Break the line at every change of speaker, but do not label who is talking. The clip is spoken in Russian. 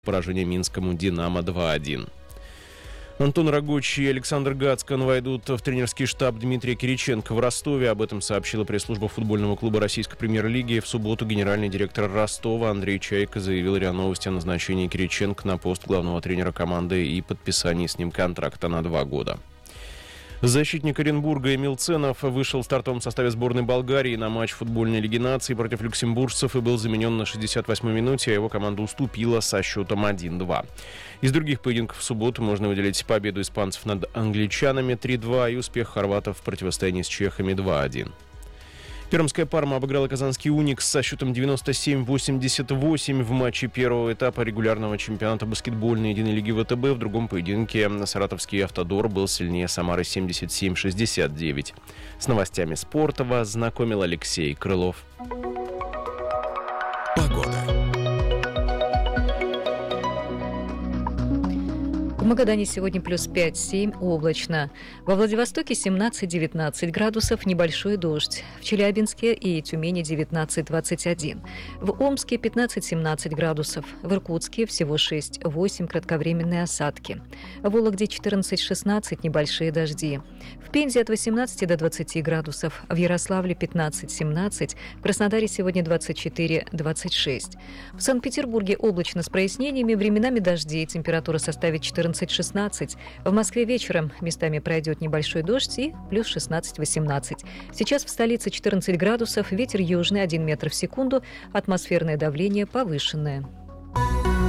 поражение минскому «Динамо» 2-1. Антон Рагуч и Александр Гацкан войдут в тренерский штаб Дмитрия Кириченко в Ростове. Об этом сообщила пресс-служба футбольного клуба российской премьер-лиги. В субботу генеральный директор Ростова Андрей Чайка заявил РИА Новости о назначении Кириченко на пост главного тренера команды и подписании с ним контракта на 2 года. Защитник Оренбурга Эмил Ценов вышел в стартовом составе сборной Болгарии на матч футбольной лиги наций против люксембуржцев и был заменен на 68-й минуте, а его команда уступила со счетом 1-2. Из других поединков в субботу можно выделить победу испанцев над англичанами 3-2 и успех хорватов в противостоянии с чехами 2-1. Пермская «Парма» обыграла казанский «Уникс» со счетом 97-88 в матче первого этапа регулярного чемпионата баскетбольной единой лиги ВТБ. В другом поединке саратовский «Автодор» был сильнее «Самары» 77-69. С новостями спорта вас знакомил Алексей Крылов.
Погода.
В Магадане сегодня плюс 5-7, облачно. Во Владивостоке 17-19 градусов, небольшой дождь. В Челябинске и Тюмени 19-21. В Омске 15-17 градусов. В Иркутске всего 6-8, кратковременные осадки. В Вологде 14-16, небольшие дожди. В Пензе от 18 до 20 градусов. В Ярославле 15-17. В Краснодаре сегодня 24-26. В Санкт-Петербурге облачно с прояснениями, временами дожди. Температура составит 14-16. В Москве вечером местами пройдет небольшой дождь и плюс 16-18. Сейчас в столице 14 градусов, ветер южный 1 метр в секунду, атмосферное давление повышенное.